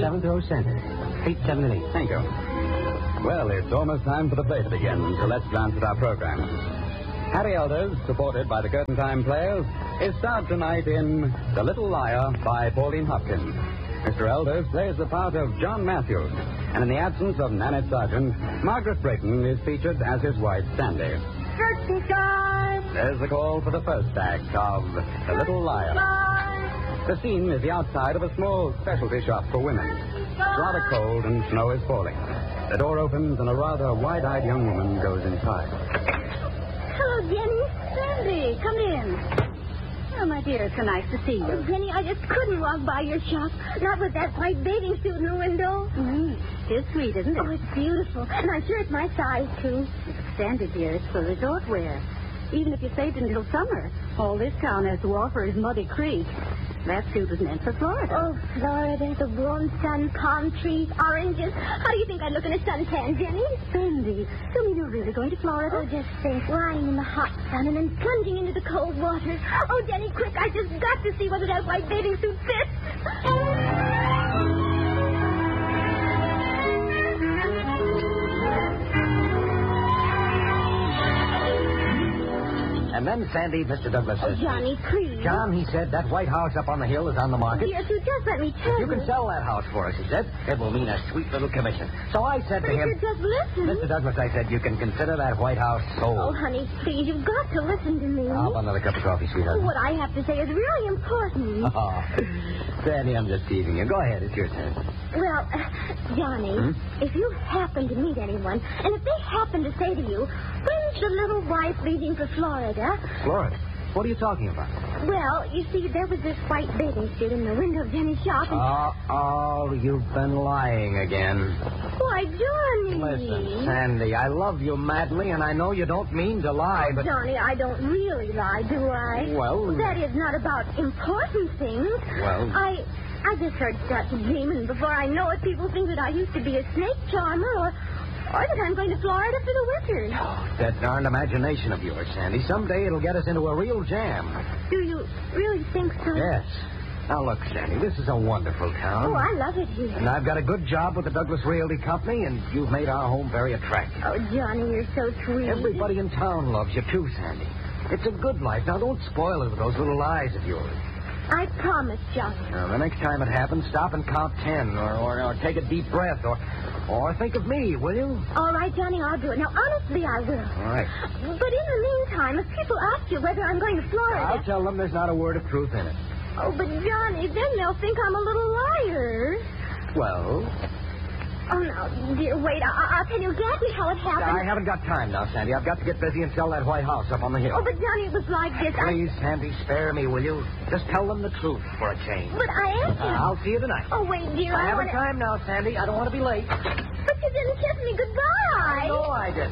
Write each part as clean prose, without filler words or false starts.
7th Row Center. Seat 7 and 8. Thank you. Well, it's almost time for the play to begin, so let's glance at our program. Harry Elders, supported by the Curtain Time Players, is starred tonight in The Little Liar by Pauline Hopkins. Mr. Elders plays the part of John Matthews, and in the absence of Nanette Sargent, Margaret Brayton is featured as his wife, Sandy. Curtain time! There's the call for the first act of The Little Liar. The scene is the outside of a small specialty shop for women. It's rather cold and snow is falling. The door opens and a rather wide-eyed young woman goes inside. Hello, Jenny. Sandy, come in. Oh, my dear, it's so nice to see you. Oh, Jenny, I just couldn't walk by your shop. Not with that white bathing suit in the window. It's sweet, isn't it? Oh, it's beautiful. And I'm sure it's my size, too. Sandy, dear, it's for resort wear. Even if you saved until summer, all this town has to offer is Muddy Creek. That suit was meant for Florida. Oh, Florida, the warm sun, palm trees, oranges. How do you think I'd look in a suntan, Jenny? Sandy, you mean you're really going to Florida? Oh, just think, lying in the hot sun and then plunging into the cold water. Oh, Jenny, quick, I just got to see whether that white bathing suit fits. And then Sandy, Mr. Douglas says... Oh, Johnny, please. John, he said, that white house up on the hill is on the market. Yes, you just let me tell You can sell that house for us, he said. It will mean a sweet little commission. So I said to But him... you just listen. Mr. Douglas, I said, you can consider that white house sold. Oh, honey, please, you've got to listen to me. How about another cup of coffee, sweetheart? What I have to say is really important. Oh, Sandy, I'm just teasing you. Go ahead, it's your turn. Well, Johnny, if you happen to meet anyone, and if they happen to say to you, when's the little wife leaving for Florida? Florida? What are you talking about? Well, you see, there was this white bathing suit in the window of Jenny's shop, and... You've been lying again. Why, Johnny! Listen, Sandy, I love you madly, and I know you don't mean to lie, but... Johnny, I don't really lie, do I? Well... That is not about important things. Well... I just heard start to dream, and before I know it, people think that I used to be a snake charmer, or that I'm going to Florida for the winter. Oh, that darned imagination of yours, Sandy. Someday it'll get us into a real jam. Do you really think so? Yes. Now, look, Sandy, this is a wonderful town. Oh, I love it here. And I've got a good job with the Douglas Realty Company, and you've made our home very attractive. Oh, Johnny, you're so sweet. Everybody in town loves you, too, Sandy. It's a good life. Now, don't spoil it with those little lies of yours. I promise, Johnny. Now, the next time it happens, stop and count 10, or take a deep breath, or think of me, will you? All right, Johnny, I'll do it. Now, honestly, I will. All right. But in the meantime, if people ask you whether I'm going to Florida... I'll tell them there's not a word of truth in it. Oh, but Johnny, then they'll think I'm a little liar. Well... Oh, no, dear, wait. I'll tell you exactly how it happened. I haven't got time now, Sandy. I've got to get busy and sell that white house up on the hill. Oh, but Johnny, it was like this. Please, Sandy, spare me, will you? Just tell them the truth for a change. But I asked you. I'll see you tonight. Oh, wait, dear. I haven't time now, Sandy. I don't want to be late. But you didn't kiss me goodbye. No, I didn't.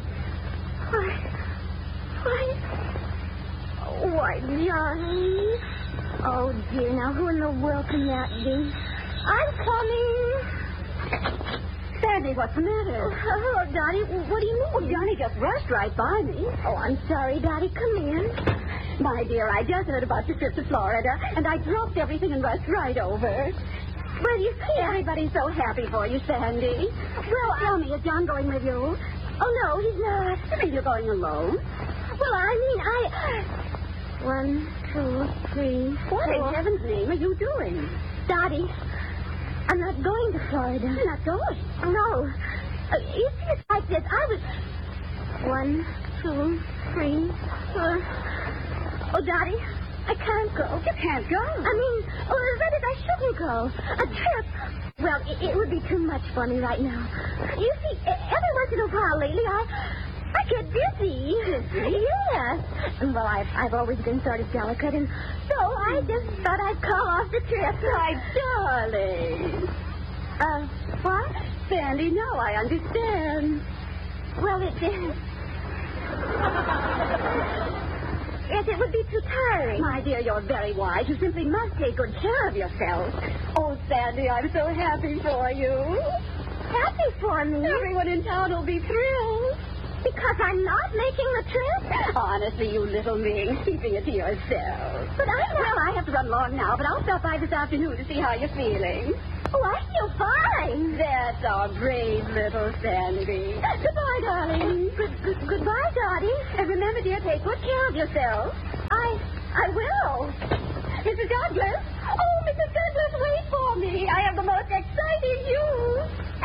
Why, Johnny? Oh, dear, now who in the world can that be? I'm coming. Sandy, what's the matter? Oh, hello, Dottie. What do you mean? Well, Johnny just rushed right by me. Oh, I'm sorry, Dottie. Come in. My dear, I just heard about your trip to Florida, and I dropped everything and rushed right over. Well, you see, Everybody's so happy for you, Sandy. Well, Tell me, is John going with you? Oh, no, he's not. You mean you're going alone? Well, I mean, 1, 2, 3, What 4. in heaven's name are you doing? Dottie, I'm not going to Florida. You're not going? No. You see, it's like this. I was... 1, 2, 3, 4. Oh, Dottie, I can't go. You can't go. I mean, rather, I shouldn't go. A trip. Well, it would be too much for me right now. You see, every once in a while lately, I get dizzy. Dizzy? Yes. Well, I've always been sort of delicate, and so I just thought I'd call off the trip. My darling. What? Sandy, now I understand. Well, Yes, it would be too tiring. My dear, you're very wise. You simply must take good care of yourself. Oh, Sandy, I'm so happy for you. Happy for me? Everyone in town will be thrilled. Because I'm not making the trip? Honestly, you little minx, keeping it to yourself. But I'm not... Well, I have to run along now, but I'll stop by this afternoon to see how you're feeling. Oh, I feel fine. That's our brave little Sandy. Goodbye, darling. Goodbye, Dottie. And remember, dear, take good care of yourself. I will. Mrs. Douglas. Oh, Mrs. Douglas, wait for me. I have the most exciting news.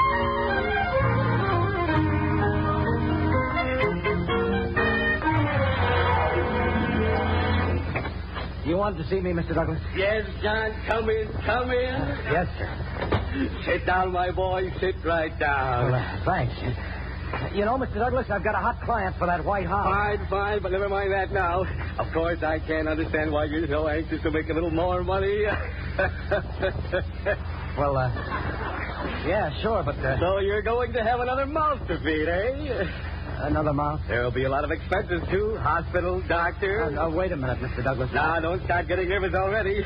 You wanted to see me, Mr. Douglas? Yes, John, come in. Yes, sir. Sit down, my boy. Sit right down. Well, thanks. You know, Mr. Douglas, I've got a hot client for that white house. Fine, but never mind that now. Of course, I can't understand why you're so anxious to make a little more money. Well, yeah, sure, but... So you're going to have another mouth to feed, eh? Another mouth? There'll be a lot of expenses, too. Hospital, doctor. Wait a minute, Mr. Douglas. Now, don't start getting nervous already.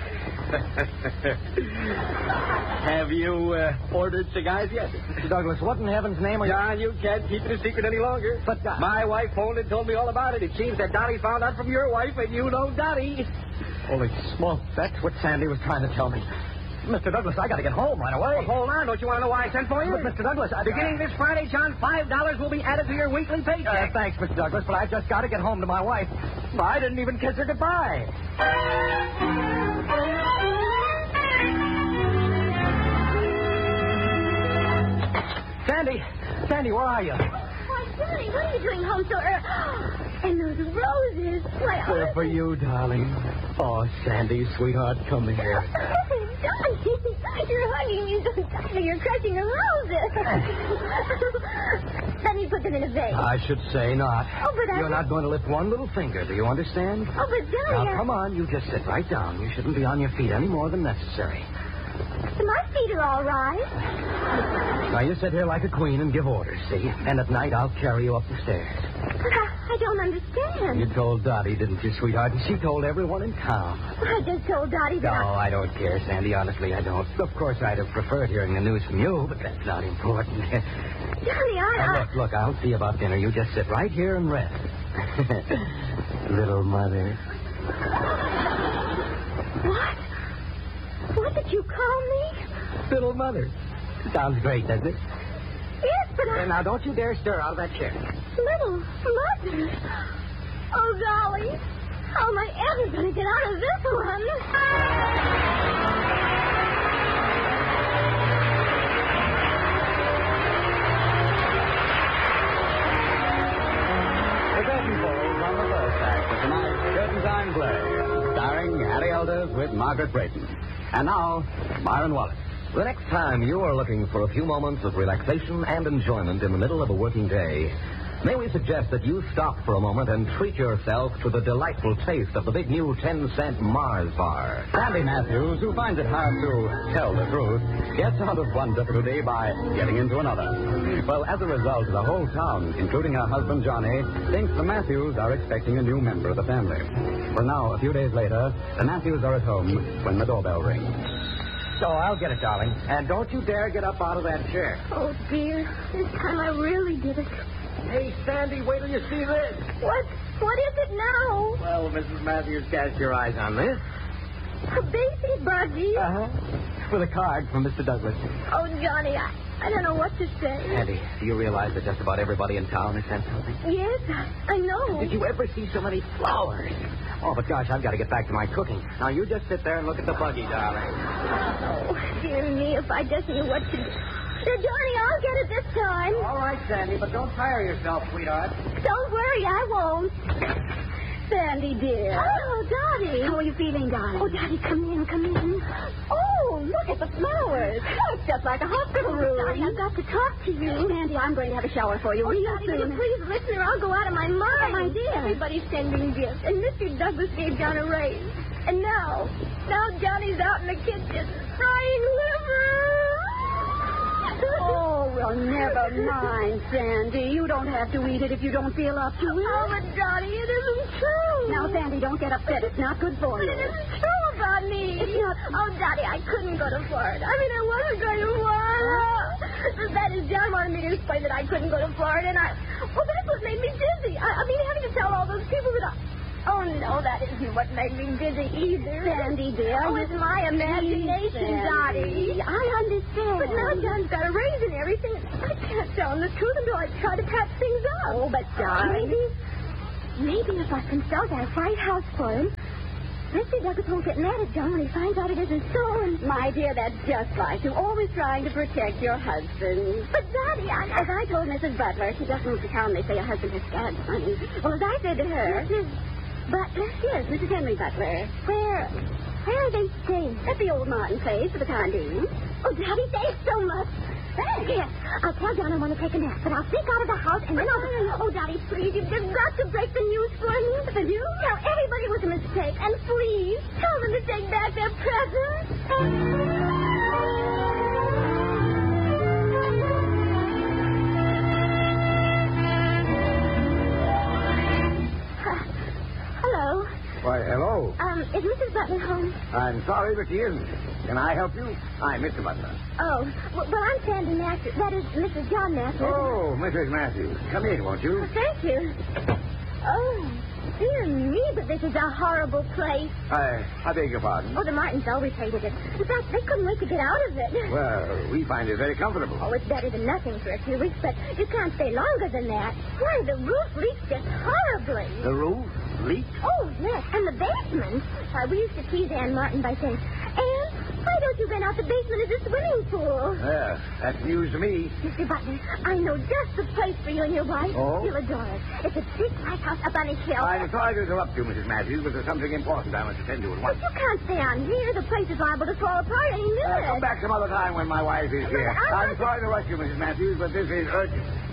Have you ordered cigars yet? Mr. Douglas, what in heaven's name are you... John, you can't keep it a secret any longer. But, my wife phoned and told me all about it. It seems that Dottie found out from your wife, and you know Dottie. Holy smoke, that's what Sandy was trying to tell me. Mr. Douglas, I got to get home right away. Well, hold on. Don't you want to know why I sent for you? But, Mr. Douglas, Beginning this Friday, John, $5 will be added to your weekly paycheck. Thanks, Mr. Douglas, but I just got to get home to my wife. I didn't even kiss her goodbye. Sandy, where are you? Why, Johnny, what are you doing home so early? And those roses. Why, They're for you, darling. Oh, Sandy, sweetheart, come here. Johnny, you're hugging me so tightly you're crushing the roses. Let me put them in a vase. I should say not. Oh, but You're not going to lift one little finger, do you understand? Oh, but Johnny... Now, come on, you just sit right down. You shouldn't be on your feet any more than necessary. My feet are all right. Now, you sit here like a queen and give orders, see? And at night, I'll carry you up the stairs. But I don't understand. You told Dottie, didn't you, sweetheart? And she told everyone in town. I just told Dottie that No, I don't care, Sandy. Honestly, I don't. Of course, I'd have preferred hearing the news from you, but that's not important. Johnny, Now, look, I'll see about dinner. You just sit right here and rest. Little mother. What? What did you call me? Little mother. Sounds great, doesn't it? Yes, but Now, don't you dare stir out of that chair. Little mother. Oh, golly. How am I ever going to get out of this one? The curtain falls on the first act of tonight's Curtain Time play, starring Harry Elders with Margaret Brayton. And now, Myron Wallace. The next time you are looking for a few moments of relaxation and enjoyment in the middle of a working day, may we suggest that you stop for a moment and treat yourself to the delightful taste of the big new 10-cent Mars bar. Sandy Matthews, who finds it hard to tell the truth, gets out of one difficulty by getting into another. Well, as a result, the whole town, including her husband Johnny, thinks the Matthews are expecting a new member of the family. For now, a few days later, the Matthews are at home when the doorbell rings. So I'll get it, darling. And don't you dare get up out of that chair. Oh, dear. This time I really did it. Hey, Sandy, wait till you see this. What is it now? Well, Mrs. Matthews, cast your eyes on this. A baby buggy? Uh-huh. With a card from Mr. Douglas. Oh, Johnny, I don't know what to say. Sandy, do you realize that just about everybody in town has sent something? Yes, I know. Did you ever see so many flowers? Oh, but gosh, I've got to get back to my cooking. Now, you just sit there and look at the buggy, darling. Oh, dear me, if I just knew what to do. Now, Johnny, I'll get it this time. All right, Sandy, but don't tire yourself, sweetheart. Don't worry, I won't. Sandy, dear. Oh, Dottie. How are you feeling, darling? Oh, Dottie, come in. Oh, look at the flowers. It's just like a hospital room. Dottie, I've got to talk to you. Sandy, I'm going to have a shower for you. Oh, Dottie, will you please listen or I'll go out of my mind. My dear. Everybody's sending gifts, and Mr. Douglas gave John a raise. And now Johnny's out in the kitchen frying liver. Oh, well, never mind, Sandy. You don't have to eat it if you don't feel up to it. Oh, but Dottie, it isn't true. Now, Sandy, don't get upset. It's not good for But you. it isn't true about me. It's not... Oh, Dottie, I couldn't go to Florida. I mean, I wasn't going to Florida. That is, John wanted me to explain that I couldn't go to Florida, and well, that's what made me dizzy. I mean, having to tell all those people that Oh, no, that isn't what made me dizzy either. Sandy, dear. Oh, it's my imagination, Dottie. I understand. understand. But now John's got a raise and everything. I can't tell him the truth until I try to patch things up. Oh, but darling. Maybe if I consult our White House for him, Mr. Douglas won't get mad at John when he finds out it isn't so. And... My dear, that's just like you. Always trying to protect your husband. But, Daddy, As I told Mrs. Butler, she just moved to town. They say her husband has scad money. Well, as I said to her... Mrs. Butler? Yes, Mrs. Henry Butler. Where are they staying? At the old Martin place for the time being. Oh, Daddy, thanks so much. Yes, I'll tell John I want to take a nap, but I'll sneak out of the house and then I'll... Oh, Daddy, please, you've just got to break the news for me. The news? Tell everybody it was a mistake, and please, tell them to take back their presents. Hello. Why, hello. Is Mrs. Butler home? I'm sorry, but she isn't. Can I help you? I'm Mr. Butler. Oh, well, I'm Sandy Matthews. That is Mrs. John Matthews. Oh, Mrs. Matthews. Come in, won't you? Well, thank you. Oh, dear me, but this is a horrible place. I beg your pardon. Oh, the Martins always hated it. In fact, they couldn't wait to get out of it. Well, we find it very comfortable. Oh, it's better than nothing for a few weeks, but you can't stay longer than that. Why, the roof leaks just horribly. The roof leaks? Oh, yes, and the basement. We used to tease Ann Martin by saying, Ann, why don't you rent out the basement as a swimming pool? Yeah, that's news to me. Mr. Butler, I know just the place for you and your wife. Oh? You'll adore it. It's a big white house up on a hill. I'm sorry to interrupt you, Mrs. Matthews, but there's something important I must attend to at But once. you can't stay on here. The place is liable to fall apart any minute. Come back some other time when my wife is here. But I'm sorry to rush you, Mrs. Matthews, but this is urgent.